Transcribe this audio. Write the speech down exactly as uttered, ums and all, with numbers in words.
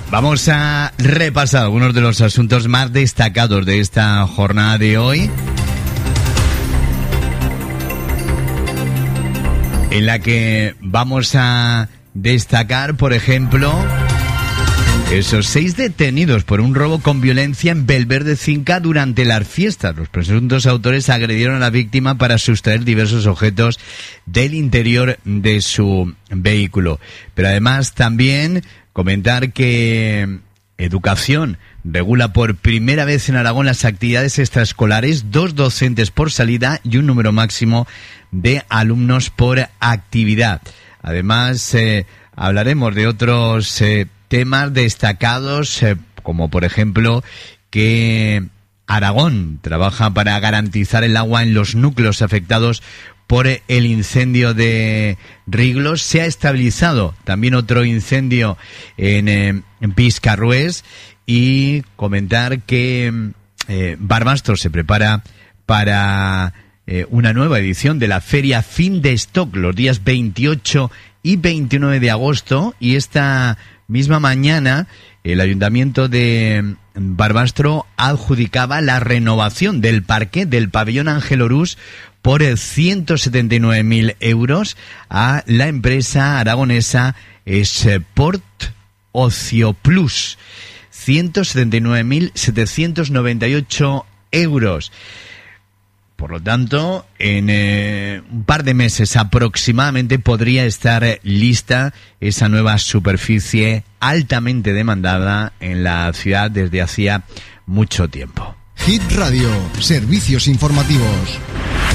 Vamos a repasar algunos de los asuntos más destacados de esta jornada de hoy, en la que vamos a destacar, por ejemplo, esos seis detenidos por un robo con violencia en Belverde Cinca durante las fiestas. Los presuntos autores agredieron a la víctima para sustraer diversos objetos del interior de su vehículo. Pero además también comentar que Educación regula por primera vez en Aragón las actividades extraescolares, dos docentes por salida y un número máximo de alumnos por actividad. Además, eh, hablaremos de otros eh, temas destacados, eh, como por ejemplo que Aragón trabaja para garantizar el agua en los núcleos afectados por el incendio de Riglos. Se ha estabilizado también otro incendio en, eh, en Piscarrués, y comentar que eh, Barbastro se prepara para eh, una nueva edición de la Feria Fin de Stock los días veintiocho y veintinueve de agosto, y esta misma mañana el Ayuntamiento de Barbastro adjudicaba la renovación del parque del pabellón Ángel Orús por ciento setenta y nueve mil euros a la empresa aragonesa Sport Ocio Plus. ciento setenta y nueve mil setecientos noventa y ocho euros. Por lo tanto, en eh, un par de meses aproximadamente podría estar lista esa nueva superficie altamente demandada en la ciudad desde hacía mucho tiempo. Hit Radio, servicios informativos.